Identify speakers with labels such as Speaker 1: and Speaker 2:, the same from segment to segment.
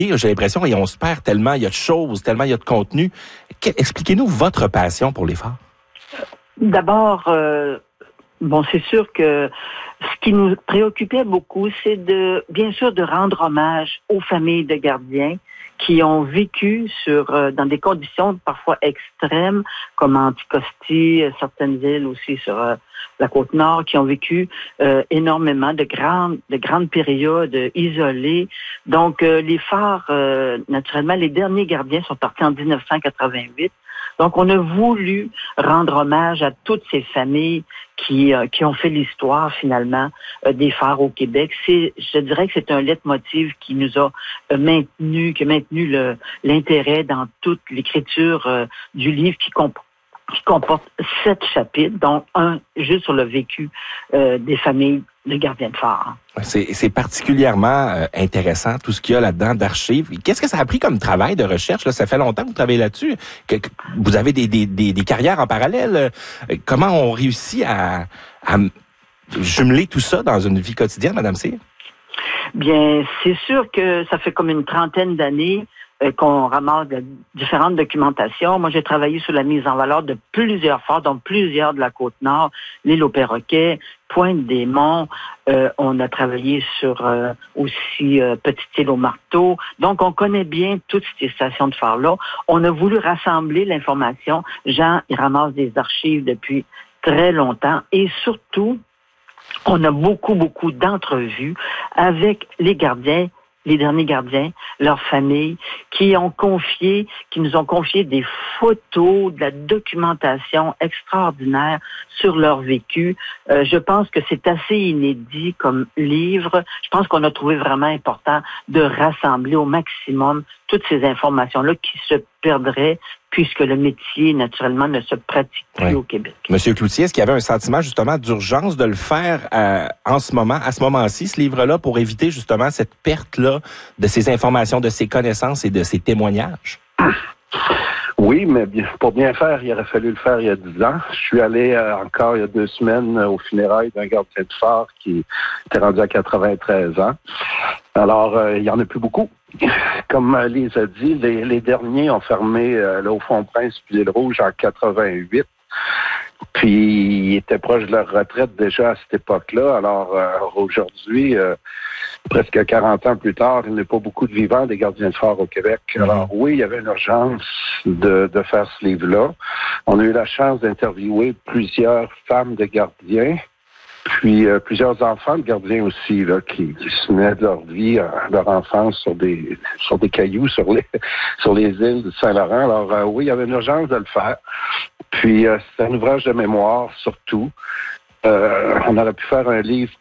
Speaker 1: j'ai l'impression, et on se perd tellement, il y a de choses, tellement il y a de contenu. Expliquez-nous votre passion pour les phares.
Speaker 2: D'abord, c'est sûr que ce qui nous préoccupait beaucoup, c'est bien sûr, de rendre hommage aux familles de gardiens qui ont vécu dans des conditions parfois extrêmes, comme Anticosti, certaines îles aussi sur la Côte-Nord, qui ont vécu énormément de grandes périodes isolées. Donc, les phares, naturellement, les derniers gardiens sont partis en 1988. Donc, on a voulu rendre hommage à toutes ces familles qui ont fait l'histoire, finalement, des phares au Québec. Je dirais que c'est un leitmotiv qui nous a qui a maintenu l'intérêt dans toute l'écriture du livre qui comporte 7 chapitres, dont un juste sur le vécu des familles de gardiens de phare.
Speaker 1: C'est particulièrement intéressant, tout ce qu'il y a là-dedans d'archives. Qu'est-ce que ça a pris comme travail de recherche? Là, ça fait longtemps que vous travaillez là-dessus. Vous avez des carrières en parallèle. Comment on réussit à jumeler tout ça dans une vie quotidienne, Madame Cyr?
Speaker 2: Bien, c'est sûr que ça fait comme une 30aine d'années qu'on ramasse différentes documentations. Moi, j'ai travaillé sur la mise en valeur de plusieurs phares, dont plusieurs de la Côte-Nord, l'île aux Perroquets, Pointe-des-Monts. On a travaillé sur aussi Petite-Île au Marteau. Donc, on connaît bien toutes ces stations de phare-là. On a voulu rassembler l'information. Jean, il ramasse des archives depuis très longtemps. Et surtout, on a beaucoup d'entrevues avec les gardiens, les derniers gardiens, leurs familles, qui nous ont confié des photos, de la documentation extraordinaire sur leur vécu. Je pense que c'est assez inédit comme livre. Je pense qu'on a trouvé vraiment important de rassembler au maximum toutes ces informations-là qui se perdraient puisque le métier, naturellement, ne se pratique plus au Québec.
Speaker 1: Monsieur Cloutier, est-ce qu'il y avait un sentiment, justement, d'urgence de le faire à ce moment-ci, ce livre-là, pour éviter, justement, cette perte-là de ces informations, de ces connaissances et de ces témoignages?
Speaker 3: Oui, mais pour bien faire, il aurait fallu le faire il y a 10 ans. Je suis allé encore il y a 2 semaines aux funérailles d'un gardien de phare qui était rendu à 93 ans. Alors, il n'y en a plus beaucoup. Comme Lise a dit, les derniers ont fermé là, au Fond-Prince puis l'Île Rouge en 88. Puis, ils étaient proches de leur retraite déjà à cette époque-là. Alors, aujourd'hui, presque 40 ans plus tard, il n'y a pas beaucoup de vivants des gardiens de phare au Québec. Alors, oui, il y avait une urgence de faire ce livre-là. On a eu la chance d'interviewer plusieurs femmes de gardiens. Puis plusieurs enfants de gardiens aussi là qui se souvenaient de leur vie, leur enfance sur des cailloux sur les îles de Saint-Laurent. Alors oui, il y avait une urgence de le faire. Puis c'est un ouvrage de mémoire surtout. On aurait pu faire un livre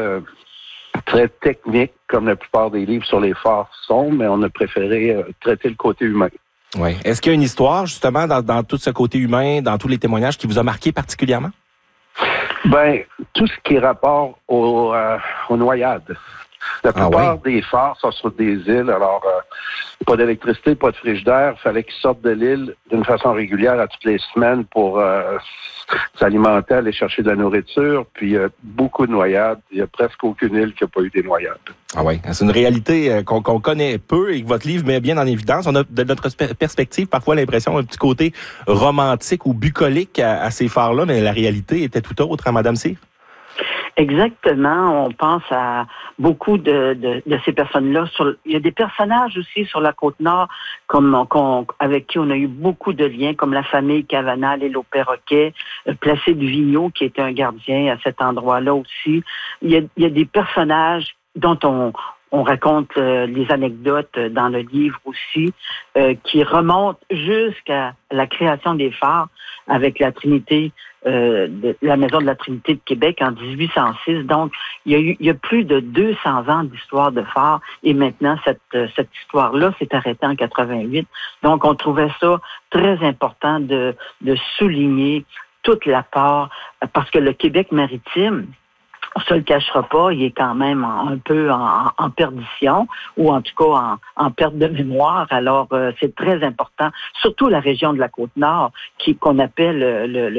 Speaker 3: très technique comme la plupart des livres sur les phares sont, mais on a préféré traiter le côté humain.
Speaker 1: Oui. Est-ce qu'il y a une histoire justement dans tout ce côté humain, dans tous les témoignages qui vous a marqué particulièrement? Ben,
Speaker 3: tout ce qui est rapport aux noyades. La plupart des phares sont sur des îles, alors pas d'électricité, pas de frigidaire. Il fallait qu'ils sortent de l'île d'une façon régulière à toutes les semaines pour s'alimenter, aller chercher de la nourriture. Puis beaucoup de noyades. Il n'y a presque aucune île qui n'a pas eu des noyades.
Speaker 1: Ah oui, c'est une réalité qu'on connaît peu et que votre livre met bien en évidence. On a de notre perspective parfois l'impression un petit côté romantique ou bucolique à ces phares-là, mais la réalité était tout autre, hein, Madame Cyr?
Speaker 2: Exactement. On pense à beaucoup de ces personnes-là. Il y a des personnages aussi sur la Côte-Nord avec qui on a eu beaucoup de liens, comme la famille Cavanal et l'île aux Perroquets, Placide Vigneault, qui était un gardien à cet endroit-là aussi. Il y a des personnages dont on raconte les anecdotes dans le livre aussi, qui remontent jusqu'à la création des phares avec la Trinité, la Maison de la Trinité de Québec en 1806. Donc, il y a plus de 200 ans d'histoire de phares et maintenant, cette histoire-là s'est arrêtée en 88. Donc, on trouvait ça très important de souligner toute la part, parce que le Québec maritime, on se le cachera pas, il est quand même un peu en perdition, ou en tout cas en perte de mémoire. Alors, c'est très important, surtout la région de la Côte-Nord, qu'on appelle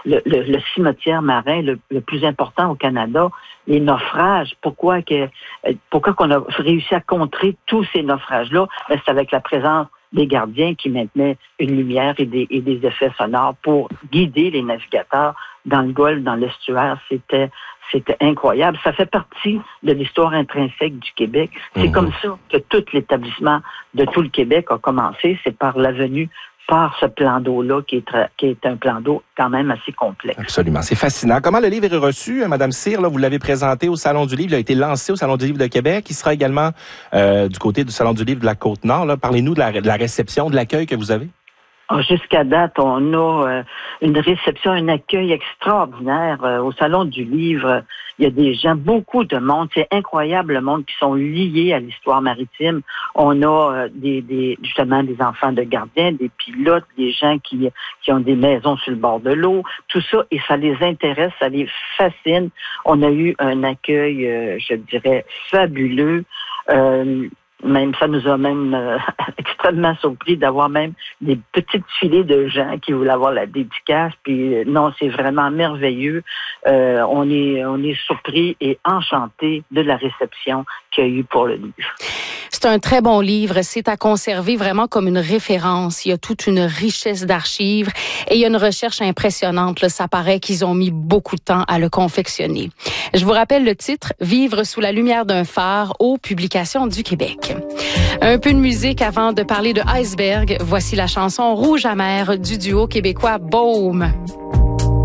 Speaker 2: le cimetière marin le plus important au Canada, les naufrages. Pourquoi qu'on a réussi à contrer tous ces naufrages-là? Ben, c'est avec la présence des gardiens qui maintenaient une lumière et des effets sonores pour guider les navigateurs dans le golfe, dans l'estuaire. C'était incroyable. Ça fait partie de l'histoire intrinsèque du Québec. C'est comme ça que tout l'établissement de tout le Québec a commencé. C'est par la venue par ce plan d'eau-là, qui est un plan d'eau quand même assez complexe.
Speaker 1: Absolument. C'est fascinant. Comment le livre est reçu, Madame Cyr? Là, vous l'avez présenté au Salon du Livre. Il a été lancé au Salon du Livre de Québec. Il sera également du côté du Salon du Livre de la Côte-Nord. Là. Parlez-nous de la réception, de l'accueil que vous avez.
Speaker 2: Jusqu'à date, on a une réception, un accueil extraordinaire au Salon du Livre. Il y a des gens, beaucoup de monde. C'est incroyable le monde qui sont liés à l'histoire maritime. On a justement des enfants de gardiens, des pilotes, des gens qui ont des maisons sur le bord de l'eau. Tout ça, et ça les intéresse, ça les fascine. On a eu un accueil, je dirais, fabuleux. Même ça nous a même extrêmement surpris d'avoir même des petites filées de gens qui voulaient avoir la dédicace. Puis non, c'est vraiment merveilleux. On est surpris et enchantés de la réception qu'il y a eu pour le livre.
Speaker 4: C'est un très bon livre. C'est à conserver vraiment comme une référence. Il y a toute une richesse d'archives et il y a une recherche impressionnante. Là, ça paraît qu'ils ont mis beaucoup de temps à le confectionner. Je vous rappelle le titre, Vivre sous la lumière d'un phare, aux Publications du Québec. Un peu de musique avant de parler de Iceberg. Voici la chanson Rouge amer du duo québécois Baume.